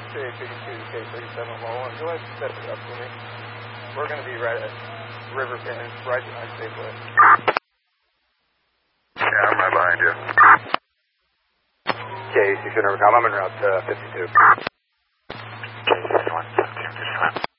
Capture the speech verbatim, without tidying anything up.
K fifty-two, K thirty-seven, low one. Go ahead and set it up for me. We're going to be right at River Bend, right behind Safeway. Yeah, I'm right behind you. K six hundred, I'm en route to fifty-two. K six one, seven two,